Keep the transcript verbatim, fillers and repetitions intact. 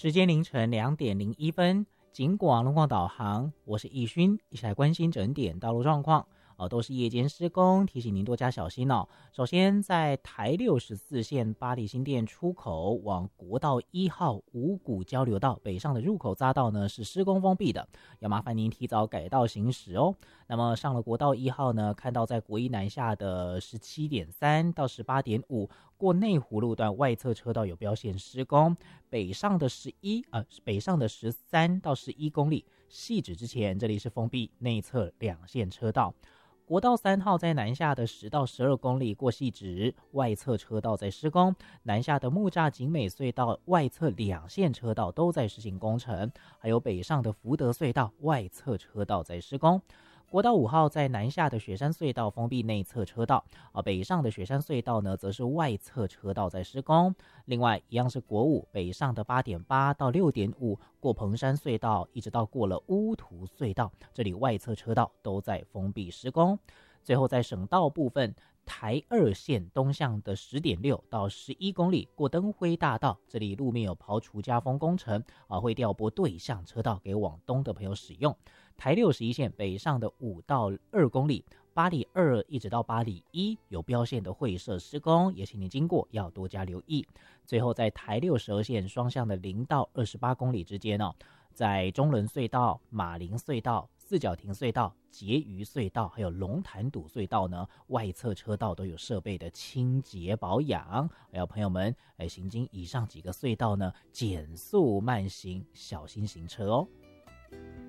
时间凌晨两点零一分，警广路况导航，我是易勋，一起来关心整点道路状况。哦，都是夜间施工，提醒您多加小心哦。首先，在台六十四线八里新店出口往国道一号五股交流道北上的入口匝道呢是施工封闭的，要麻烦您提早改道行驶哦。那么上了国道一号呢，看到在国一南下的十七点三到十八点五过内湖路段外侧车道有标线施工，北上的十一呃北上的十三到十一公里，细指之前这里是封闭内侧两线车道。国道三号在南下的十到十二公里过细直外侧车道在施工，南下的木栅景美隧道外侧两线车道都在实行工程，还有北上的福德隧道外侧车道在施工。国道五号在南下的雪山隧道封闭内侧车道，啊，北上的雪山隧道呢，则是外侧车道在施工。另外，一样是国五北上的八点八到六点五过蓬山隧道，一直到过了乌涂隧道，这里外侧车道都在封闭施工。最后，在省道部分，台二线东向的十点六到十一公里过灯辉大道，这里路面有刨除加封工程，啊，会调拨对向车道给往东的朋友使用。台六十一线北上的五到二公里，八里二一直到八里一有标线的会设施工，也请您经过要多加留意。最后，在台六十二线双向的零到二十八公里之间哦，在中仑隧道、马林隧道、四角亭隧道、结余隧道还有龙潭堵隧道呢，外侧车道都有设备的清洁保养。还有朋友们，哎，行经以上几个隧道呢，减速慢行，小心行车哦。